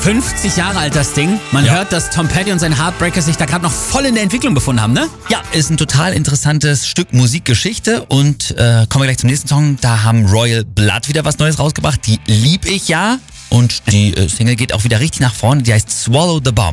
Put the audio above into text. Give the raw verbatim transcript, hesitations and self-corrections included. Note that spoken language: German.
fünfzig Jahre alt das Ding. Man Ja. hört, dass Tom Petty und sein Heartbreaker sich da gerade noch voll in der Entwicklung befunden haben, ne? Ja, ist ein total interessantes Stück Musikgeschichte und äh, kommen wir gleich zum nächsten Song. Da haben Royal Blood wieder was Neues rausgebracht. Die lieb ich ja und die äh, Single geht auch wieder richtig nach vorne. Die heißt Swallow the Bomb.